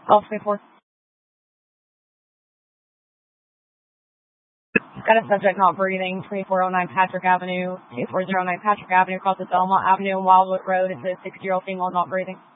Golf 24. Got a subject not breathing, 2409 Patrick Avenue, 2409 Patrick Avenue, across the Belmont Avenue and Wildwood Road. It says 60-year-old female not breathing.